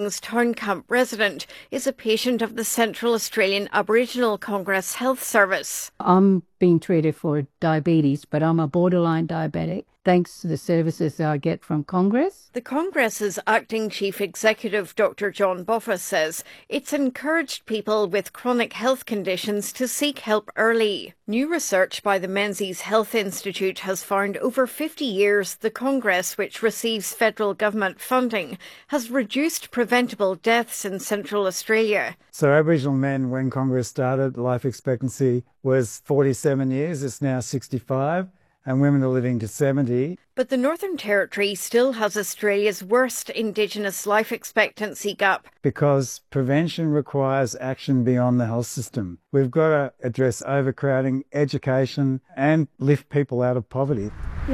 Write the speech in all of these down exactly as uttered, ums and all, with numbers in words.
Springs Town Camp resident is a patient of the Central Australian Aboriginal Congress Health Service. I'm being treated for diabetes, but I'm a borderline diabetic, thanks to the services I get from Congress. The Congress's acting chief executive, Doctor John Boffa, says it's encouraged people with chronic health conditions to seek help early. New research by the Menzies Health Institute has found over fifty years the Congress, which receives federal government funding, has reduced preventable deaths in Central Australia. So Aboriginal men, when Congress started, life expectancy was forty-seven years. It's now sixty-five. And women are living to seventy. But the Northern Territory still has Australia's worst Indigenous life expectancy gap. Because prevention requires action beyond the health system. We've got to address overcrowding, education, and lift people out of poverty.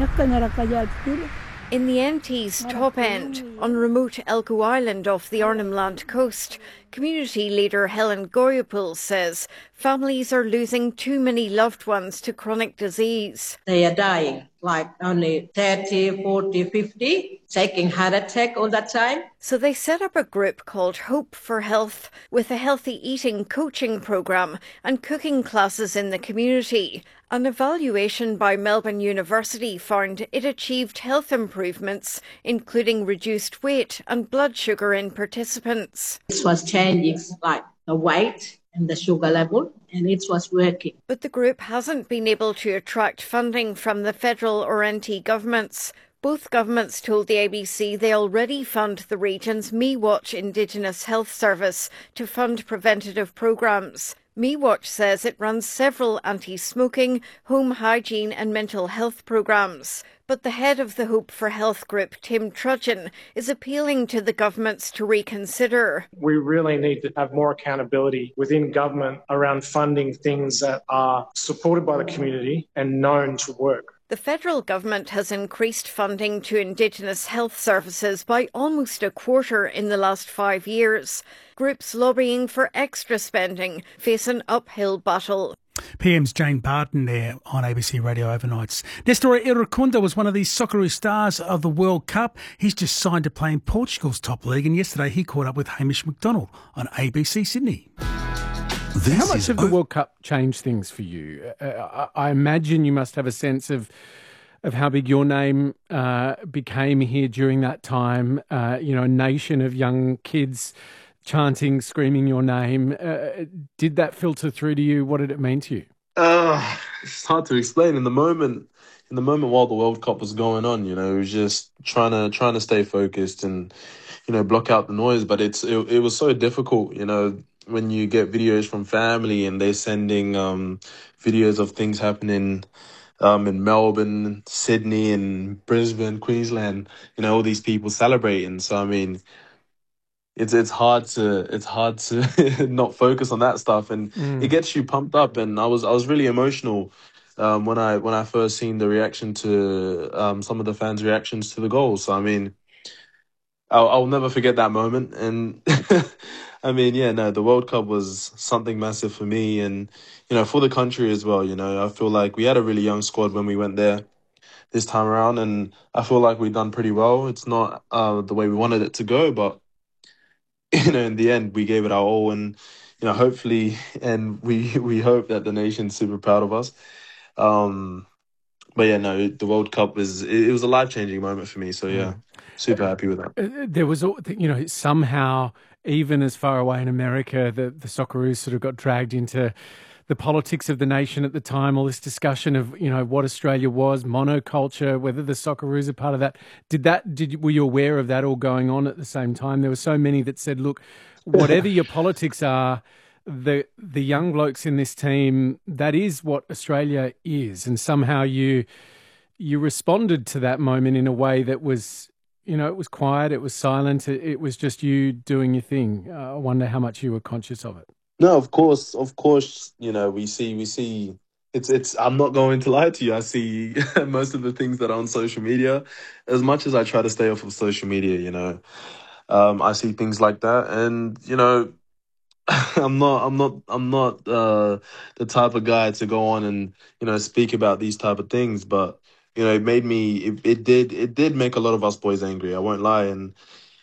In the N T's top end, on remote Elcho Island off the Arnhem Land coast, community leader Helen Goyapul says families are losing too many loved ones to chronic disease. They are dying, like only thirty, forty, fifty, taking heart attack all that time. So they set up a group called Hope for Health with a healthy eating coaching programme and cooking classes in the community. An evaluation by Melbourne University found it achieved health improvements, including reduced weight and blood sugar in participants. It was changing like the weight and the sugar level, and it was working. But the group hasn't been able to attract funding from the federal or N T governments. Both governments told the A B C they already fund the region's MeWatch Indigenous Health Service to fund preventative programmes. MeWatch says it runs several anti-smoking, home hygiene and mental health programmes. But the head of the Hope for Health group, Tim Trudgeon, is appealing to the governments to reconsider. We really need to have more accountability within government around funding things that are supported by the community and known to work. The federal government has increased funding to Indigenous health services by almost a quarter in the last five years. Groups lobbying for extra spending face an uphill battle. P M's Jane Barton there on A B C Radio Overnights. Nestor Irukunda was one of the Socceroo stars of the World Cup. He's just signed to play in Portugal's top league, and yesterday he caught up with Hamish McDonald on A B C Sydney. This How much of the World Cup changed things for you? Uh, I imagine you must have a sense of of how big your name uh, became here during that time. Uh, you know, a nation of young kids chanting, screaming your name. Uh, did that filter through to you? What did it mean to you? Uh, it's hard to explain. In the moment, in the moment while the World Cup was going on, you know, it was just trying to trying to stay focused and, you know, block out the noise. But it's it, it was so difficult, you know, when you get videos from family and they're sending um, videos of things happening um, in Melbourne, Sydney and Brisbane, Queensland, you know, all these people celebrating. So, I mean, it's it's hard to it's hard to not focus on that stuff, and mm. it gets you pumped up. And I was I was really emotional um, when I when I first seen the reaction to um, some of the fans' reactions to the goals. So, I mean, I'll, I'll never forget that moment. And I mean, yeah, no, the World Cup was something massive for me and, you know, for the country as well. You know, I feel like we had a really young squad when we went there this time around, and I feel like we've done pretty well. It's not uh, the way we wanted it to go, but, you know, in the end, we gave it our all, and, you know, hopefully, and we, we hope that the nation's super proud of us. Um, but yeah, no, the World Cup was, it, it was a life-changing moment for me. So yeah, super happy with that. There was, you know, somehow, even as far away in America, the, the Socceroos sort of got dragged into the politics of the nation at the time, all this discussion of, you know, what Australia was, monoculture, whether the Socceroos are part of that. Did that, did were you aware of that all going on at the same time? There were so many that said, look, whatever your politics are, the the young blokes in this team, that is what Australia is. And somehow you you responded to that moment in a way that was, you know, it was quiet, it was silent, it, it was just you doing your thing. Uh, I wonder how much you were conscious of it. No, of course, of course, you know, we see, we see, it's, it's, I'm not going to lie to you. I see most of the things that are on social media. As much as I try to stay off of social media, you know, um, I see things like that. And, you know, I'm not, I'm not, I'm not uh, the type of guy to go on and, you know, speak about these type of things. But, you know, it made me, it, it did, it did make a lot of us boys angry. I won't lie. And,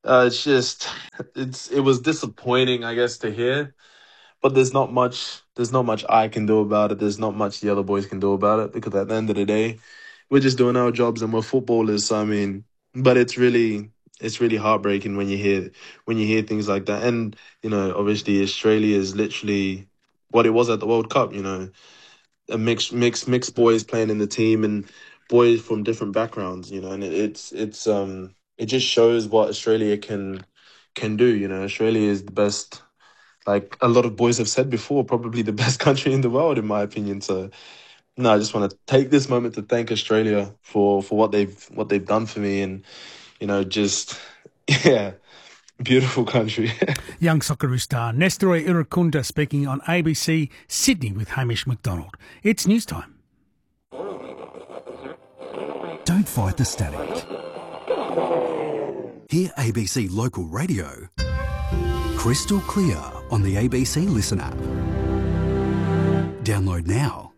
Uh, it's just, it's it was disappointing, I guess, to hear. But there's not much, there's not much I can do about it. There's not much the other boys can do about it because at the end of the day, we're just doing our jobs and we're footballers. So I mean, but it's really, it's really heartbreaking when you hear when you hear things like that. And you know, obviously, Australia is literally what it was at the World Cup. You know, a mixed, mixed, mixed boys playing in the team and boys from different backgrounds. You know, and it, it's it's um it just shows what Australia can can do. You know, Australia is the best. Like a lot of boys have said before, probably the best country in the world, in my opinion. So, no, I just want to take this moment to thank Australia for, for what they've what they've done for me, and you know, just yeah, beautiful country. Young Socceroo star Nestory Irukunda speaking on A B C Sydney with Hamish McDonald. It's news time. Don't fight the static. Hear A B C Local Radio crystal clear on the A B C Listen app. Download now.